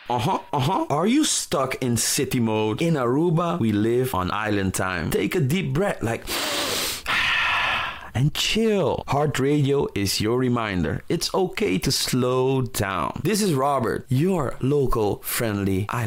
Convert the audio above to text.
Are you stuck in city mode? In Aruba, we live on island time. Take a deep breath, like and chill. Heart Radio is your reminder. It's okay to slow down. This is Robert, your local friendly island